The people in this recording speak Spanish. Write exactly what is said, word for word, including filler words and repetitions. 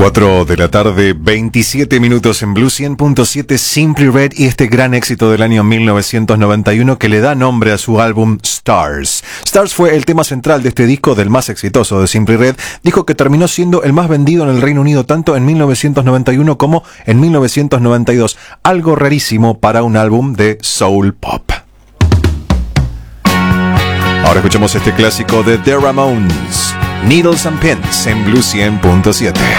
cuatro de la tarde, veintisiete minutos en Blue cien punto siete, Simply Red y este gran éxito del año mil novecientos noventa y uno que le da nombre a su álbum Stars. Stars fue el tema central de este disco, del más exitoso de Simply Red, disco que terminó siendo el más vendido en el Reino Unido tanto en mil novecientos noventa y uno como en mil novecientos noventa y dos, algo rarísimo para un álbum de soul pop. Ahora escuchamos este clásico de The Ramones, Needles and Pins en Blue cien punto siete.